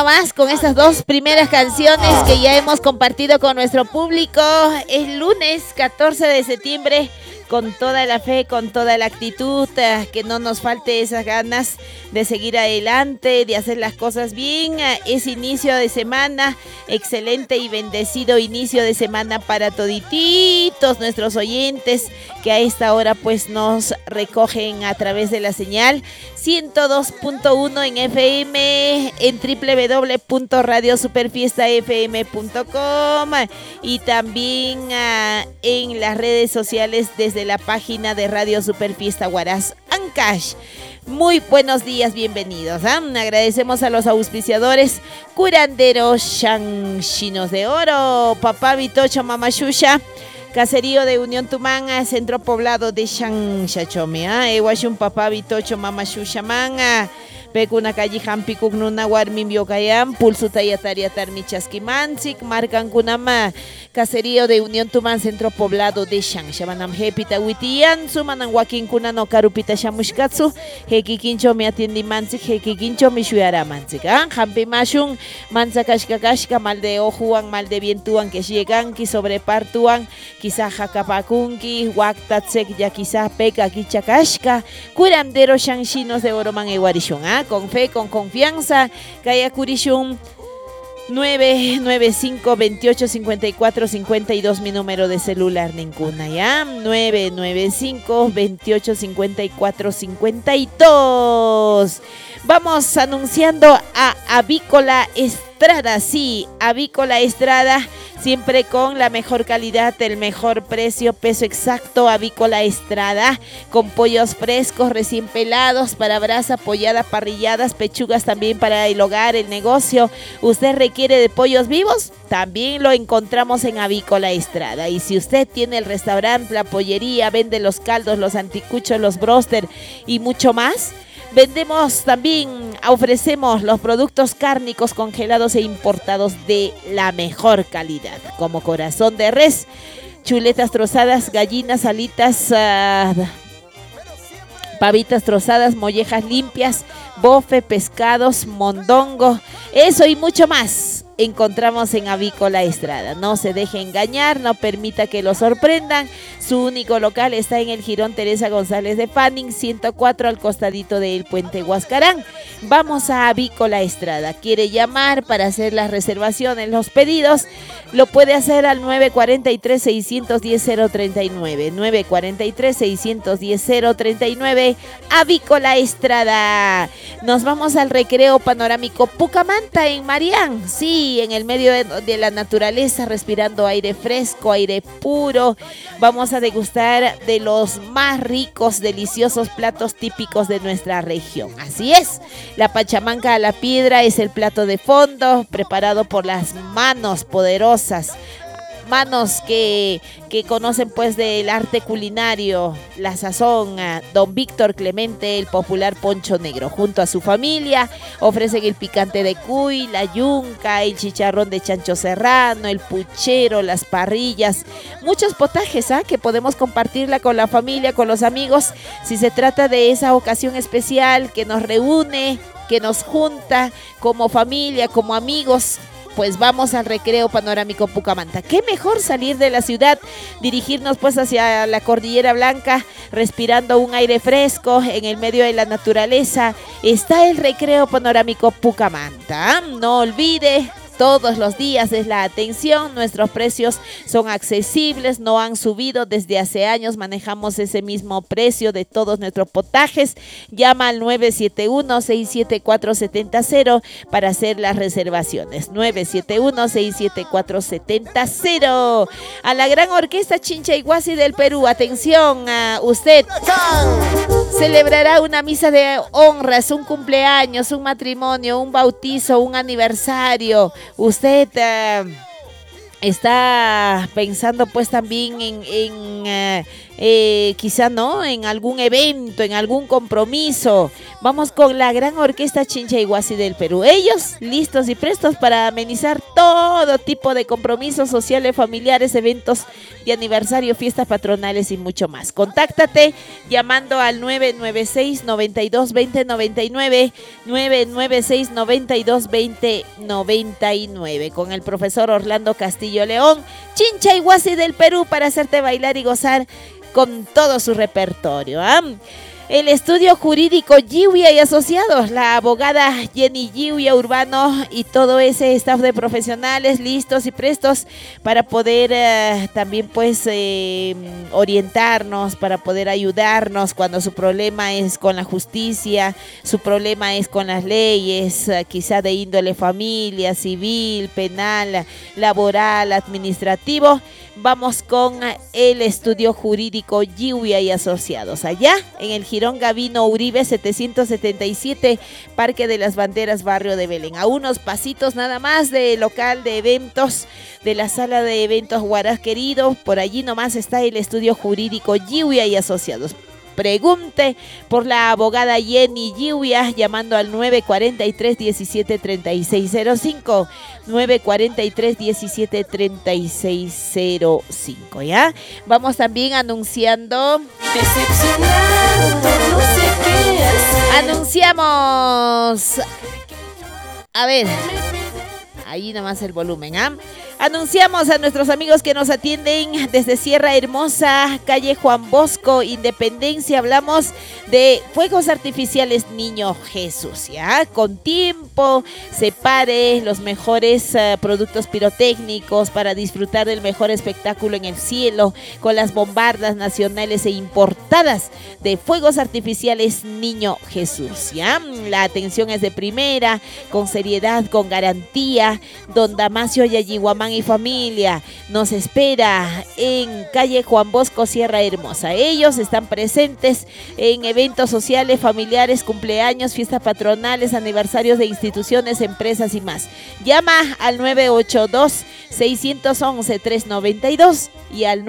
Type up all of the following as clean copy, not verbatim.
nomás con estas dos primeras canciones que ya hemos compartido con nuestro público. Es lunes 14 de septiembre. Con toda la fe, con toda la actitud, que no nos falte esas ganas de seguir adelante, de hacer las cosas bien. Es inicio de semana, excelente y bendecido inicio de semana para todititos nuestros oyentes que a esta hora pues nos recogen a través de la señal 102.1 en FM, en www.radiosuperfiestafm.com y también en las redes sociales desde la página de Radio Superfiesta Huaraz Ancash. Muy buenos días, bienvenidos. Agradecemos a los auspiciadores Curanderos Shanchinos de Oro, Papá Vitocho Mama Shusha, Caserío de Unión Tumán, Centro Poblado de Shanchachome, Ewashun Papá Vitocho Mama Shusha Manga, Pekuna calle Hampikuk Nuna Warmin Biokayam, Pulsu Tayataria Tarmichaskimansik, Marcan Kunama, Caserío de Unión Tumán, Centro Poblado de Shamanam Hepita Witian, Sumanan Wakin Kunano Karupita Shamushkatsu, Hekikincho me atiende Mansik, Hekikincho me Shuara Mansik, Hampi Mashun, Mansakashkakashka, mal de Ojuan, mal de Vientuan, que llegan, que sobrepartuan, quizá Jakapakunki, Waktatsek, ya quizá Peka, Kichakashka, Curandero Shanshinos de Oroman Ewarishun, con fe, con confianza, Kaya Kurishun 995 28 54 52 mi número de celular ninguna, ya 995 28 54 52. Vamos anunciando a Avícola Estrada, sí, Avícola Estrada, siempre con la mejor calidad, el mejor precio, peso exacto. Avícola Estrada, con pollos frescos, recién pelados, para brasa, pollada, parrilladas, pechugas también para el hogar, el negocio. ¿Usted requiere de pollos vivos? También lo encontramos en Avícola Estrada. Y si usted tiene el restaurante, la pollería, vende los caldos, los anticuchos, los broster y mucho más, vendemos también, ofrecemos los productos cárnicos congelados e importados de la mejor calidad, como corazón de res, chuletas trozadas, gallinas, alitas, pavitas trozadas, mollejas limpias, bofe, pescados, mondongo, eso y mucho más encontramos en Avícola Estrada. No se deje engañar, no permita que lo sorprendan. Su único local está en el Jirón Teresa González de Fanning, 104, al costadito del Puente Huascarán. Vamos a Avícola Estrada. ¿Quiere llamar para hacer las reservaciones, los pedidos? Lo puede hacer al 943-610-039. 943-610-039. Avícola Estrada. Nos vamos al recreo panorámico Pucamanta en Marián. Sí, en el medio de la naturaleza, respirando aire fresco, aire puro. Vamos a degustar de los más ricos, deliciosos platos típicos de nuestra región. Así es, la pachamanca a la piedra es el plato de fondo, preparado por las manos poderosas, manos que conocen pues del arte culinario, la sazón. Don Víctor Clemente, el popular Poncho Negro, junto a su familia, ofrecen el picante de cuy, la yunca, el chicharrón de chancho serrano, el puchero, las parrillas, muchos potajes que podemos compartirla con la familia, con los amigos, si se trata de esa ocasión especial que nos reúne, que nos junta como familia, como amigos. Pues vamos al recreo panorámico Pucamanta. Qué mejor salir de la ciudad, dirigirnos pues hacia la Cordillera Blanca, respirando un aire fresco en el medio de la naturaleza. Está el recreo panorámico Pucamanta. No olvide, todos los días es la atención, nuestros precios son accesibles, no han subido desde hace años, manejamos ese mismo precio de todos nuestros potajes. Llama al 971-674-70 para hacer las reservaciones. 971-674-70. A la gran orquesta Chincha Iguasi del Perú, atención, usted celebrará una misa de honras, un cumpleaños, un matrimonio, un bautizo, un aniversario. Usted está pensando pues también en quizá no, en algún evento, en algún compromiso. Vamos con la Gran Orquesta Chinchayhuasi del Perú. Ellos listos y prestos para amenizar todo tipo de compromisos sociales, familiares, eventos de aniversario, fiestas patronales y mucho más. Contáctate llamando al 996-922099, 996-922099 con el profesor Orlando Castillo León, Chinchayhuasi del Perú, para hacerte bailar y gozar con todo su repertorio. El estudio jurídico Giuya y Asociados, la abogada Jenny Giuya Urbano y todo ese staff de profesionales listos y prestos para poder también pues orientarnos, para poder ayudarnos cuando su problema es con la justicia, su problema es con las leyes, quizá de índole familia, civil, penal, laboral, administrativo. Vamos con el estudio jurídico Giuya y Asociados, allá en el Girón Gavino Uribe 777, Parque de las Banderas, barrio de Belén. A unos pasitos nada más del local de eventos, de la sala de eventos Huaraz Querido. Por allí nomás está el estudio jurídico Giuya y Asociados. Pregunte por la abogada Jenny Giuya llamando al 943-173605, 943-173605, ¿ya? Vamos también anunciando. Anunciamos. A ver, ahí nomás el volumen, ¿ah? Anunciamos a nuestros amigos que nos atienden desde Sierra Hermosa, calle Juan Bosco, Independencia. Hablamos de fuegos artificiales Niño Jesús, ¿ya? Con tiempo, separe los mejores productos pirotécnicos para disfrutar del mejor espectáculo en el cielo, con las bombardas nacionales e importadas de fuegos artificiales Niño Jesús, ¿ya? La atención es de primera, con seriedad, con garantía. Don Damasio Yayihuamán y familia nos espera en calle Juan Bosco, Sierra Hermosa. Ellos están presentes en eventos sociales, familiares, cumpleaños, fiestas patronales, aniversarios de instituciones, empresas y más. Llama al 982-611-392 y al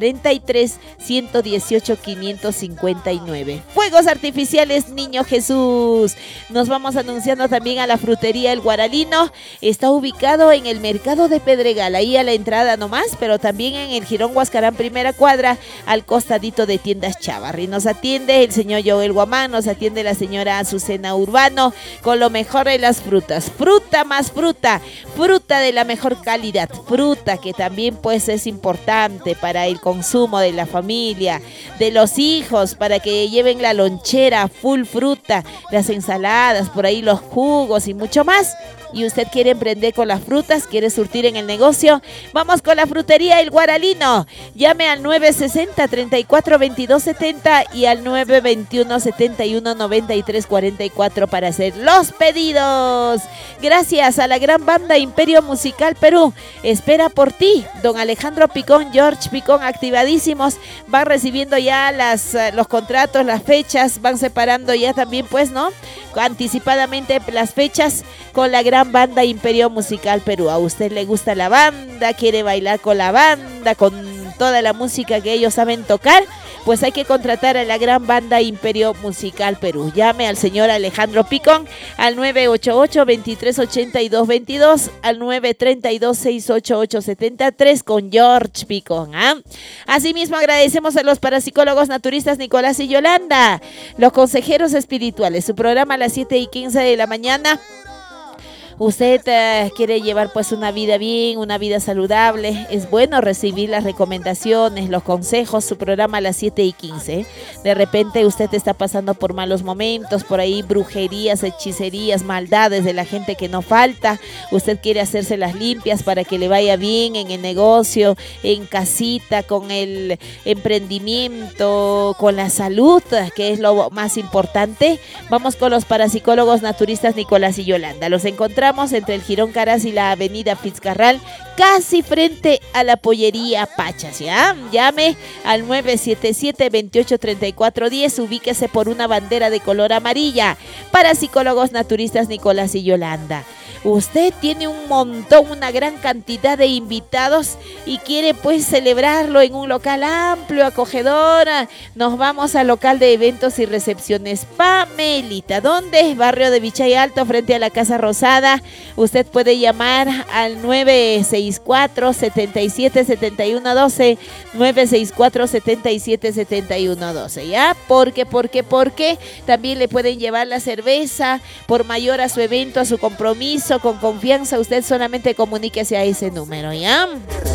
943-118-559. Fuegos artificiales Niño Jesús. Nos vamos anunciando también a la frutería El Guaralino. Está ubicado en el mercado de Pedregal, ahí a la entrada nomás, pero también en el Girón Huascarán, primera cuadra, al costadito de Tiendas Chavarri. Nos atiende el señor Joel Guamán, nos atiende la señora Azucena Urbano, con lo mejor de las frutas. Fruta más fruta, fruta de la mejor calidad, fruta que también pues es importante para el consumo de la familia, de los hijos, para que lleven la lonchera full fruta, las ensaladas, por ahí los jugos y mucho más. Y usted quiere emprender con las frutas, quiere surtir en el negocio, vamos con la frutería El Guaralino. Llame al 960-342270 y al 921-719344 para hacer los pedidos. Gracias a la gran banda Imperio Musical Perú, espera por ti. Don Alejandro Picón, George Picón, activadísimos, van recibiendo ya los contratos, las fechas, van separando ya también pues, ¿no? Anticipadamente las fechas con la gran banda Imperio Musical Perú. A usted le gusta la banda, quiere bailar con la banda, con toda la música que ellos saben tocar, pues hay que contratar a la gran banda Imperio Musical Perú. Llame al señor Alejandro Picón al 988-238222, al 932-68873 con George Picón, ¿ah? Asimismo agradecemos a los parapsicólogos naturistas Nicolás y Yolanda, los consejeros espirituales, su programa a las 7:15 de la mañana. Usted quiere llevar pues una vida bien, una vida saludable, es bueno recibir las recomendaciones, los consejos, su programa a las 7:15. De repente usted está pasando por malos momentos, por ahí brujerías, hechicerías, maldades de la gente que no falta. Usted quiere hacerse las limpias para que le vaya bien en el negocio, en casita, con el emprendimiento, con la salud, que es lo más importante. Vamos con los parapsicólogos naturistas Nicolás y Yolanda. Los encontramos entre el Girón Caras y la avenida Fitzcarral, casi frente a la pollería Pachas, ¿ya? Llame al 977-283410, ubíquese por una bandera de color amarilla. Parapsicólogos naturistas Nicolás y Yolanda. usted tiene un montón, una gran cantidad de invitados y quiere pues celebrarlo en un local amplio, acogedor, nos vamos al local de eventos y recepciones Pamelita. ¿Dónde? Barrio de Vichay Alto, frente a la Casa Rosada. Usted puede llamar al 964-777112, 964-777112, ¿ya? Porque también le pueden llevar la cerveza por mayor a su evento, a su compromiso, con confianza. Usted solamente comuníquese a ese número, ¿ya?